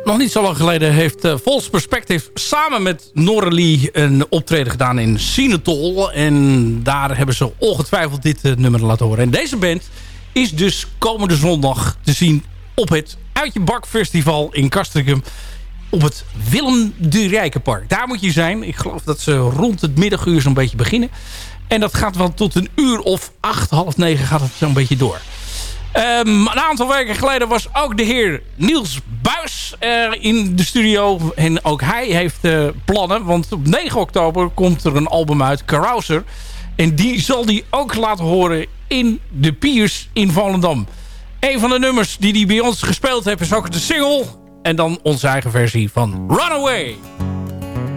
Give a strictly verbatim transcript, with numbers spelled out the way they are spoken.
nog niet zo lang geleden heeft uh, False Perspective samen met Noralie een optreden gedaan in Sinatol. En daar hebben ze ongetwijfeld dit uh, nummer laten horen. En deze band is dus komende zondag te zien op het Uit Je Bak Festival in Castricum. Op het Willem de Rijkenpark. Daar moet je zijn. Ik geloof dat ze rond het middaguur zo'n beetje beginnen. En dat gaat wel tot een uur of acht, half negen gaat het zo'n beetje door. Um, een aantal weken geleden was ook de heer Niels Buis uh, in de studio. En ook hij heeft uh, plannen. Want op negen oktober komt er een album uit, Carouser. En die zal hij ook laten horen in de Piers in Volendam. Een van de nummers die hij bij ons gespeeld heeft is ook de single. En dan onze eigen versie van Runaway.